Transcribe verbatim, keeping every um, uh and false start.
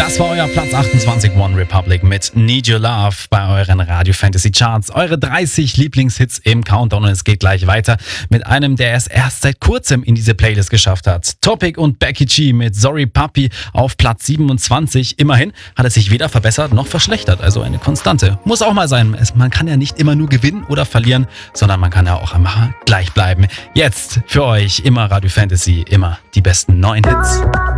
Das war euer Platz achtundzwanzig, One Republic mit Need Your Love bei euren Radio Fantasy Charts. Eure dreißig Lieblingshits im Countdown und es geht gleich weiter mit einem, der es erst seit kurzem in diese Playlist geschafft hat. Topic und Becky G mit Sorry Puppy auf Platz siebenundzwanzig. Immerhin hat es sich weder verbessert noch verschlechtert, also eine Konstante. Muss auch mal sein. Es, man kann ja nicht immer nur gewinnen oder verlieren, sondern man kann ja auch immer gleich bleiben. Jetzt für euch immer Radio Fantasy, immer die besten neuen Hits.